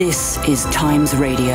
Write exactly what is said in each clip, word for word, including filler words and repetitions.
This is Times Radio.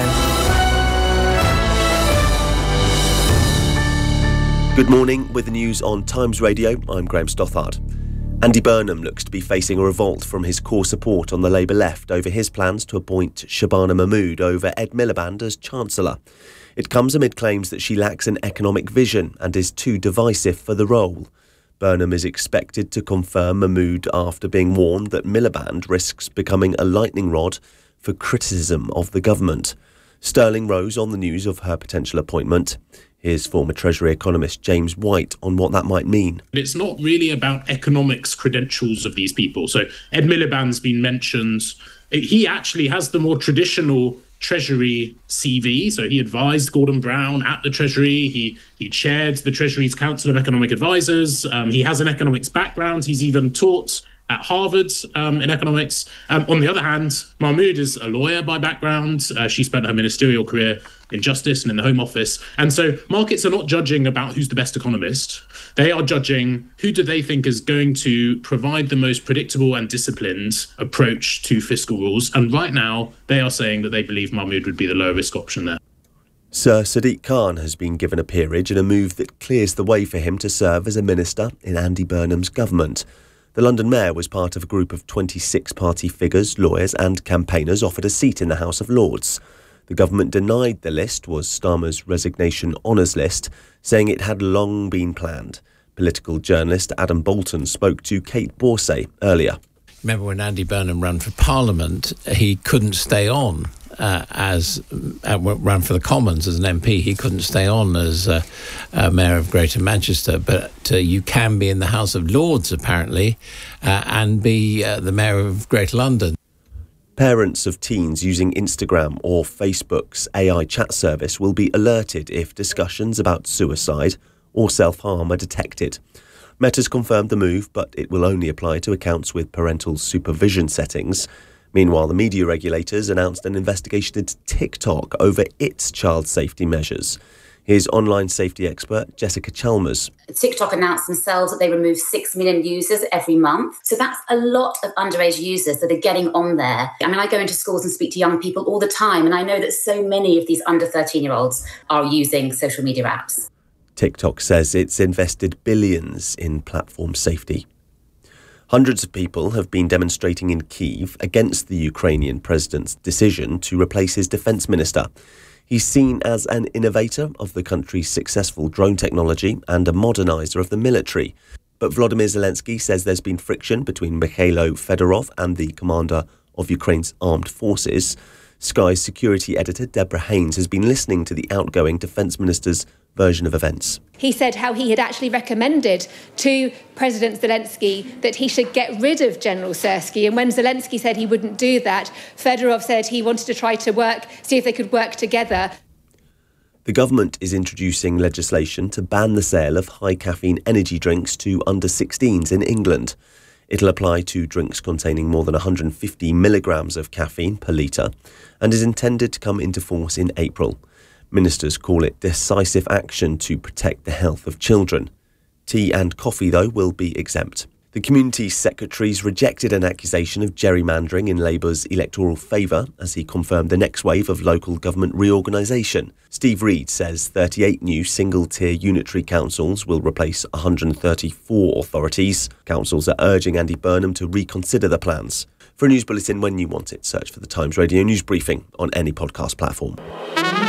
Good morning. With the news on Times Radio, I'm Graham Stothard. Andy Burnham looks to be facing a revolt from his core support on the Labour left over his plans to appoint Shabana Mahmood over Ed Miliband as Chancellor. It comes amid claims that she lacks an economic vision and is too divisive for the role. Burnham is expected to confirm Mahmood after being warned that Miliband risks becoming a lightning rod for criticism of the government. Sterling rose on the news of her potential appointment. Here's former Treasury economist James White on what that might mean. It's not really about economics credentials of these people. So Ed Miliband's been mentioned. He actually has the more traditional Treasury C V. So he advised Gordon Brown at the Treasury. He he chaired the Treasury's Council of Economic Advisors. Um, he has an economics background. He's even taught at Harvard um, in economics. Um, on the other hand, Mahmood is a lawyer by background. Uh, she spent her ministerial career in justice and in the Home Office. And so markets are not judging about who's the best economist. They are judging who do they think is going to provide the most predictable and disciplined approach to fiscal rules. And right now, they are saying that they believe Mahmood would be the lower risk option there. Sir Sadiq Khan has been given a peerage in a move that clears the way for him to serve as a minister in Andy Burnham's government. The London Mayor was part of a group of twenty-six party figures, lawyers and campaigners offered a seat in the House of Lords. The government denied the list was Starmer's resignation honours list, saying it had long been planned. Political journalist Adam Bolton spoke to Kate Borsay earlier. Remember when Andy Burnham ran for Parliament, he couldn't stay on uh, as uh, ran for the Commons as an M P. He couldn't stay on as uh, uh, Mayor of Greater Manchester, but uh, you can be in the House of Lords apparently uh, and be uh, the Mayor of Greater London. Parents of teens using Instagram or Facebook's A I chat service will be alerted if discussions about suicide or self-harm are detected. Meta's confirmed the move, but it will only apply to accounts with parental supervision settings. Meanwhile, the media regulators announced an investigation into TikTok over its child safety measures. Here's online safety expert Jessica Chalmers. TikTok announced themselves that they remove six million users every month. So that's a lot of underage users that are getting on there. I mean, I go into schools and speak to young people all the time, and I know that so many of these under thirteen-year-olds are using social media apps. TikTok says it's invested billions in platform safety. Hundreds of people have been demonstrating in Kyiv against the Ukrainian president's decision to replace his defence minister. He's seen as an innovator of the country's successful drone technology and a moderniser of the military. But Volodymyr Zelensky says there's been friction between Mikhailo Fedorov and the commander of Ukraine's armed forces. Sky's security editor Deborah Haynes has been listening to the outgoing defence minister's version of events. He said how he had actually recommended to President Zelensky that he should get rid of General Syrskyi. And when Zelensky said he wouldn't do that, Fedorov said he wanted to try to work, see if they could work together. The government is introducing legislation to ban the sale of high caffeine energy drinks to under sixteens in England. It'll apply to drinks containing more than one hundred fifty milligrams of caffeine per litre and is intended to come into force in April. Ministers call it decisive action to protect the health of children. Tea and coffee, though, will be exempt. The Community Secretary's rejected an accusation of gerrymandering in Labour's electoral favour as he confirmed the next wave of local government reorganisation. Steve Reed says thirty-eight new single-tier unitary councils will replace one hundred thirty-four authorities. Councils are urging Andy Burnham to reconsider the plans. For a news bulletin when you want it, search for the Times Radio News Briefing on any podcast platform.